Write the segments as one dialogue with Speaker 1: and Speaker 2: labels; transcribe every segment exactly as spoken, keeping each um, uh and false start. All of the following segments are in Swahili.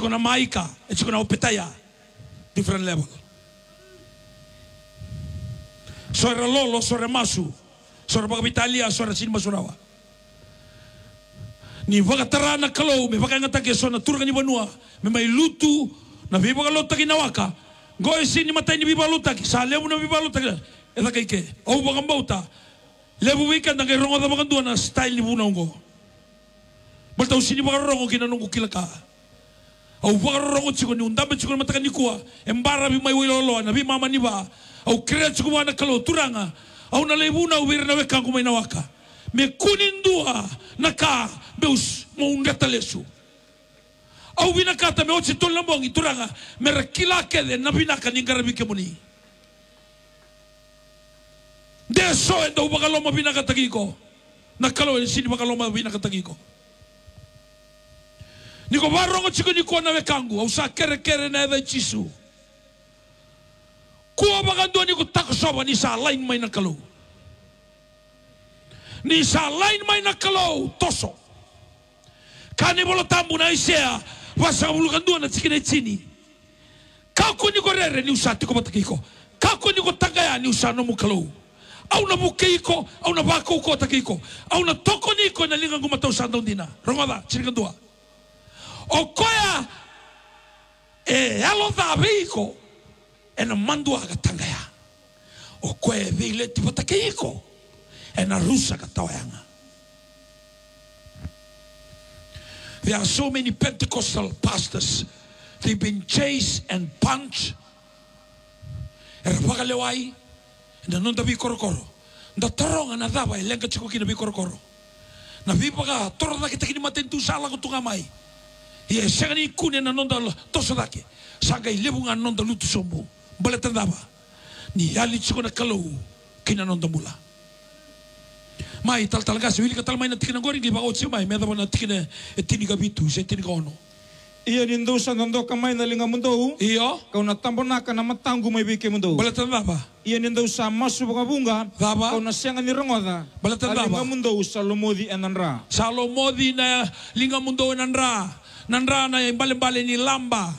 Speaker 1: chiko na maika, e chiko na opetaya. Different level. Sora lolo, sora masu, sora pagabitalia, sora sin masurawa. Ni vagatara na kalau, me vakangatake sona turga ni banua, me mai lutu, na viva galota kinawaka. Goe sin ni matai ni viva lutaki, sa lebu na viva lutaki. Eda kaike, au bagambauta. Lebu weekend na kay rongo da bagandua na style ni bunongo. Balta usini bagarongo kinanongo kilaka. Au bagarongo chiko ni undambe chiko mataka ni kuwa, embara bi mai wilolo na bi mama ni ba. Au krea chiko wana kalau turanga, au na lebu na uwira na weka ngumai na waka. Me kunindua na ka beus mo ungata lesu. Au bina kata me ochi tol lambongi turanga, me rakila kede na bina ka ningarabi kemuni. Deso endo bagaloma bina katagiko. Na kalau en sini bagaloma bina katagiko. Niko barongo chiko niko na wekangu, au sa kere kere na eva chisu. Kuwa bagandua niko takosoba ni sa lain mai na kalau. Ni sa lain mai na kalau toso. Kani bolo tambu na isea, wasa bulukandua na chikine chini. Kako niko rere ni usa tiko batakiko. Kako niko tagaya ni usa no mu kalau. Au na bukeiko, au na bako ko takiko. Au na toko niko na linga ngumatau sandondina. Rongoda, chirikandua. O koya e alo da veiko e na mandua ka tangaya. O koya vile tipo takeiko e na rusa ka tawanga. There are so many Pentecostal pastors, they've been chased and punched. Era pagalewai na non da bi korokoro. Da taronga na daba e lenga chiko kina bi korokoro. Na bi paga toro da kita kini matentu sala ko tunga mai. Ia sangani kune na nonda toso dake. Sanga i lebu nga nonda lutu sombo. Bale tandaba. Ni ali chiko na kalau kina nonda mula. Mai tal tal gas wili ka tal mai na tikina goreng di ba otsi mai meda na tikina e tini ka bitu se tini ka ono.
Speaker 2: Ia nindo sa nondo ka mai na linga mundo.
Speaker 1: Iyo.
Speaker 2: Kau na tambo na ka na matangu mai bike mundo.
Speaker 1: Bale tandaba.
Speaker 2: Ia nindo sa masu bunga bunga.
Speaker 1: Daba.
Speaker 2: Kau na sangani rongoda.
Speaker 1: Bale tandaba.
Speaker 2: Linga mundo salomodi enanra.
Speaker 1: Salomodi na linga mundo enanra. Nandra na imbale-mbale ni lamba.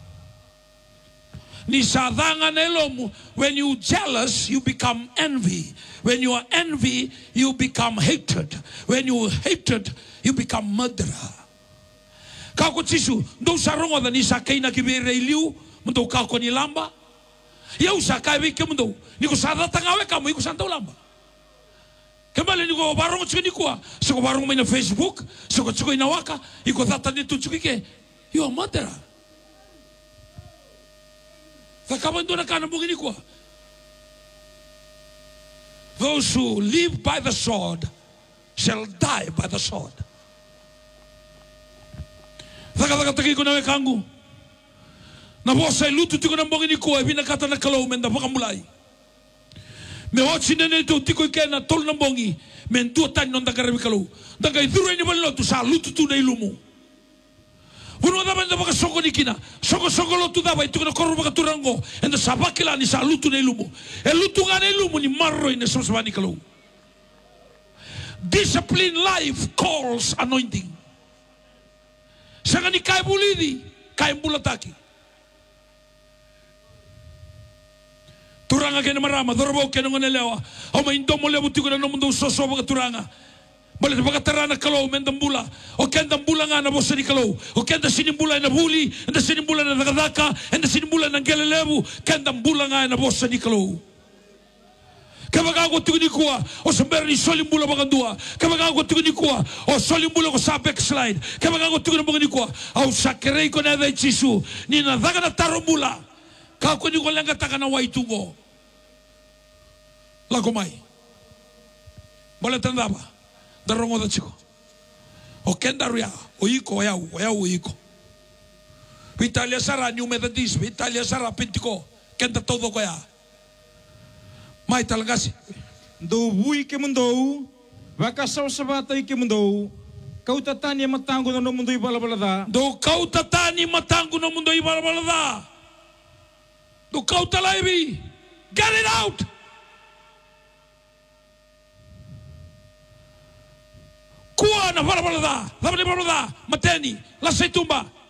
Speaker 1: Ni sadanga nelomu. When you jealous, you become envy. When you are envy, you become hatred. When you hatred, you become murderer. Kako tisu, do sarongo da ni sakai na kibere iliu, mundo kako ni lamba. Yau sakai wike mundo. Niko sada tangawe kamu iko santa lamba. Kembali niko barong chiko nikua, siko barong mai na Facebook, siko chiko inawaka, iko tata nitu chiko ke, you are murderer. Thakabandu na kana bungi nikua. Those who live by the sword shall die by the sword. Thakataka taki ko na wekangu. Na bosa ilutu tiko na bungi nikua, vina kata na kalau menda pakamulai. Me hoci nene tu tiko ke na tol na bongi men tu tan non da karabi kalau da kai duro ni ballo tu sa lutu tu dai lumu uno da banda baka soko nikina soko soko lo tu da bai tu na korro baka turango enda sabakila ni sa lutu dai lumu e lutu ngane lumu ni marro ine so sabani kalau. Disciplined life calls anointing. Sangani kai bulidi kai bulataki. Turanga kena marama, dorbo kena ngonelewa. O mai ndomo lebu tiko na nomundo soso baka turanga. Bale baka tarana kalau mendambula. O kenda mbula nga na bosa ni kalau. O kenda sinimbula na buli, enda sinimbula na dagadaka, enda sinimbula na ngelelebu, kenda mbula nga na bosa ni kalau. Kabaga ko tiko ni kuwa, o sambera ni solimbula bagandua. Kabaga ko tiko ni kuwa, o solimbula ko sa backslide. Kabaga ko tiko na bagani kuwa, au sakerei ko na dai chisu. Ni na daga na tarombula. Kako ni ko lenga taka na waitungo. Lago mai. Bole tandaba. Darongo da chiko. O kenda ria. O iko o yau. O yau o iko. Vitalia sara New Methodist. Vitalia sara Penteco. Kenda todo ko ya. Mai talangasi.
Speaker 2: Do bui ke mundo. Vaka saw sabata ke mundo. Kau tatani matango no mundo ibalabalada.
Speaker 1: Do kau tatani matango no mundo ibalabalada. Do kau talaibi. Get it out. Kuana balabalada. Labani balada. Mateni. La setumba.